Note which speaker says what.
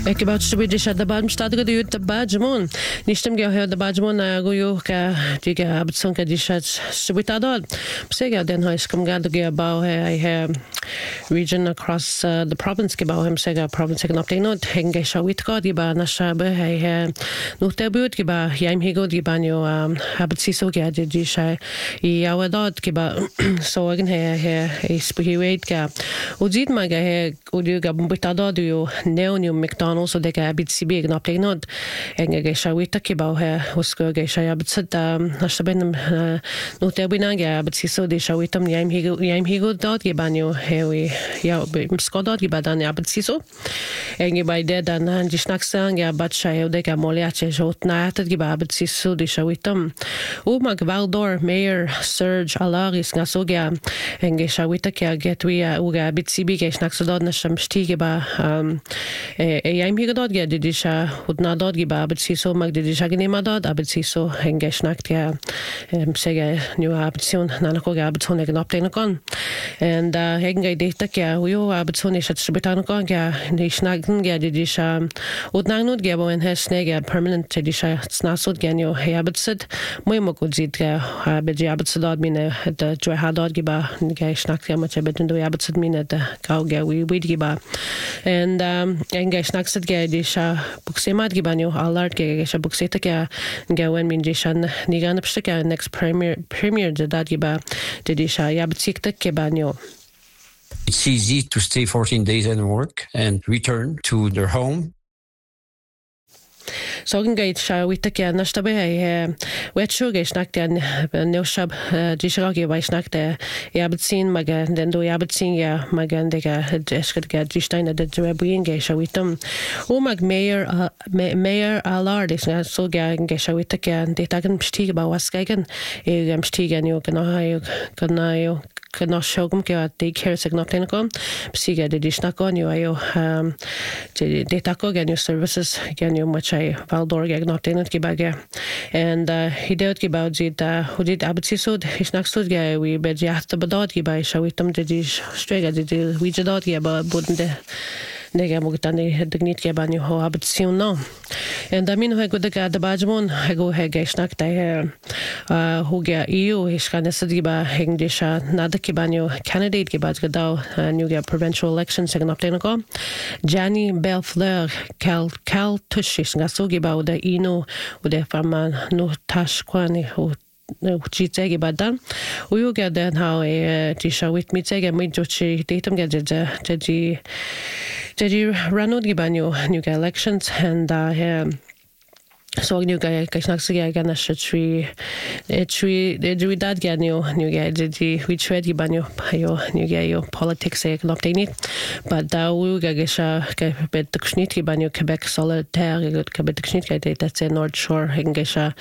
Speaker 1: Ik heb uitgestudeerd in de Badmstad uit de Badgemon. Nistem gehört de Badgemon goyo ka diga abtson ka dishat subitadod. Sega den high school gado ge about a region across the province ge about him sega province ge update not henge shawit god ge ba na shabe he no tabut ge ba yaim he god ge ba nyo abtsi so ge di sha yawadod ge ba so again he spirit ga udit ma ga he udu ga bitadod yo neonium McDonald's so de ga abtsi be ge update not henge ge shawit ke ba he usko ge sha abtsa na shaben no tabina ge abtsi so de shawitam yaim he god dot ge ba nyo he we ja skodot ge ba dan abtsi so henge by de dan han di snaksang ja bat sha de ga moliache jot na at ge ba abtsi so de shawitam o mag Valdor Mayor Serge Alaris na so ge henge shawita ke get we o ga abtsi be ge snaksodod na shamstige ba yaim he god ge de sha hot na dot ge ba abtsi so mag de sha ge nema dot abtsi so henge snakt ge sege new abtsion na ko ga abtsion ge update kon and henge de ta ke yo abtsion is at betan kon ge ni snakten ge de sha hot na not ge bo en hasnege permanent de sha snasod ge yo he abtsid moi mo ko zit ge be je abtsidad mine de jo hadad ge ba ge snakt ge ma che betan do abtsid mine de ka ge we ge ba and henge snaksid ge de sha buksemat ge ban yo alert ge sha bukseta ke ge wen min je shan ni gan pshika next premier de dat ge ba de sha abtsikta ke ban yo.
Speaker 2: It's easy to stay 14 days and work and return to their home.
Speaker 1: So geit sha wita ke na stabe wet sugar snakt an no shab dishragi bei snakte abtsin maga den do abtsin ya magan de ga eskert ga disteine de rebuin ge sha witam o mag mayor alard is na so ga ge sha wita ke de tagen stige ba waskegen stigen yo kana yo kana shogum ke de care signal kon psiga de disnakon yo ayo de tako gen services gen yo much Valdor ge not in it ge bage and he did ge about it who did abtsi so is next to ge we be just about ge by shawitam de strega de we did ge about budde nega mogtani dignit ge ban yo abtsi no and I mean he go de ga de Badgemon he go he ge snakta he hu ge eu is kana sadi ba heng de sha nada ke ban yo candidate ge bad ge daw new ge provincial elections ge update ko Jani Belfleur Cal Tushis nga so ge ba de ino u de farman no tashkwani ho Chitsege badan uyu ge den how ti shawit mitsege mit jochi datum ge de ranod ge banyo new elections and so new guy kasnaksige gana tree de dad ge new ge de we trade ge banyo yo new ge yo politics e update it but da u ge sha ge bet knit ge banyo Quebec solitaire ge bet knit ge that's North Shore henge sha